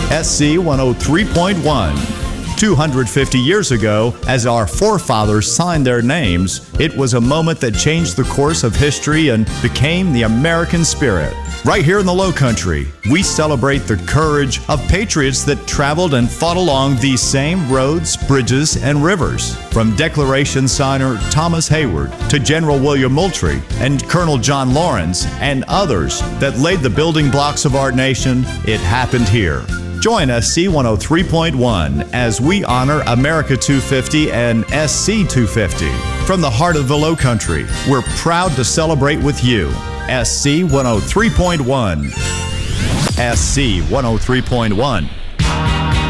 SC 103.1. 250 years ago, as our forefathers signed their names, it was a moment that changed the course of history and became the American spirit. Right here in the Low Country, we celebrate the courage of patriots that traveled and fought along these same roads, bridges, and rivers. From Declaration signer Thomas Hayward to General William Moultrie and Colonel John Lawrence and others that laid the building blocks of our nation, it happened here. Join SC 103.1 as we honor America 250 and SC 250. From the heart of the Low Country, we're proud to celebrate with you. SC 103.1. SC 103.1.